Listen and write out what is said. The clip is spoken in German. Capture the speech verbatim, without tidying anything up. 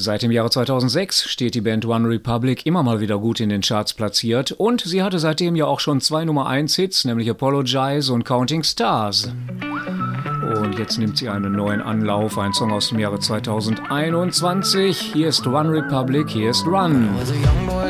Seit dem Jahre zweitausendsechs steht die Band OneRepublic immer mal wieder gut in den Charts platziert und sie hatte seitdem ja auch schon zwei Nummer eins Hits, nämlich Apologize und Counting Stars. Und jetzt nimmt sie einen neuen Anlauf, ein Song aus dem Jahre zweitausendeinundzwanzig. Hier ist OneRepublic, hier ist Run.